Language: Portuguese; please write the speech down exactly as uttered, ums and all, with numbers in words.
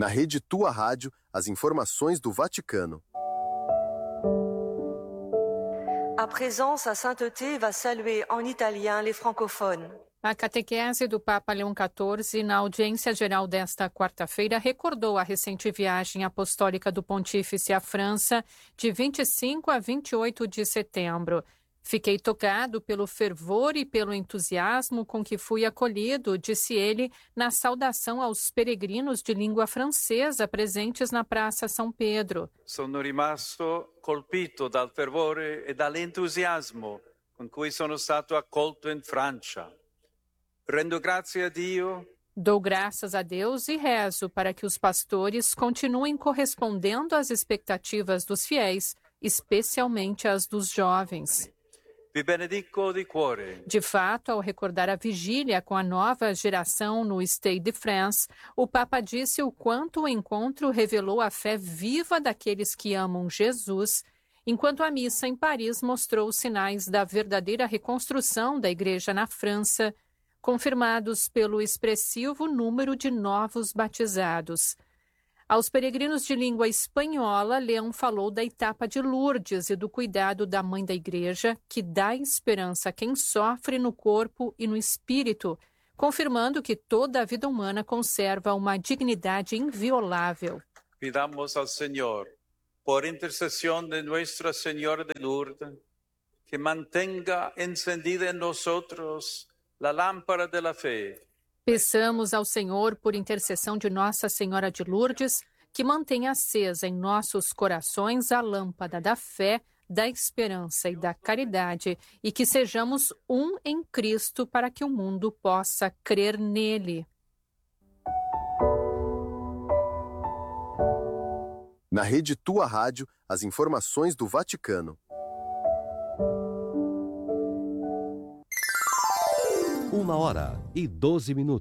Na rede Tua Rádio, as informações do Vaticano. À présent, sa sainteté va saluer en italien les francophones. A catequese do Papa Leão quatorze, na audiência geral desta quarta-feira, recordou a recente viagem apostólica do pontífice à França, de vinte e cinco a vinte e oito de setembro. Fiquei tocado pelo fervor e pelo entusiasmo com que fui acolhido, disse ele, na saudação aos peregrinos de língua francesa presentes na Praça São Pedro. Sono rimasto colpito dal fervore e dall'entusiasmo con cui sono stato accolto in Francia. Rendo grazie a Dio. Dou graças a Deus e rezo para que os pastores continuem correspondendo às expectativas dos fiéis, especialmente as dos jovens. Vi benedico di cuore. De fato, ao recordar a vigília com a nova geração no Stade de France, o Papa disse o quanto o encontro revelou a fé viva daqueles que amam Jesus, enquanto a missa em Paris mostrou sinais da verdadeira reconstrução da Igreja na França, confirmados pelo expressivo número de novos batizados. Aos peregrinos de língua espanhola, Leão falou da etapa de Lourdes e do cuidado da Mãe da Igreja, que dá esperança a quem sofre no corpo e no espírito, confirmando que toda a vida humana conserva uma dignidade inviolável. Pidamos ao Senhor, por intercessão de Nuestra Senhora de Lourdes, que mantenga encendida em nós a lâmpada da fé. Peçamos ao Senhor, por intercessão de Nossa Senhora de Lourdes, que mantenha acesa em nossos corações a lâmpada da fé, da esperança e da caridade, e que sejamos um em Cristo para que o mundo possa crer nele. Na rede Tua Rádio, as informações do Vaticano. Uma hora e doze minutos.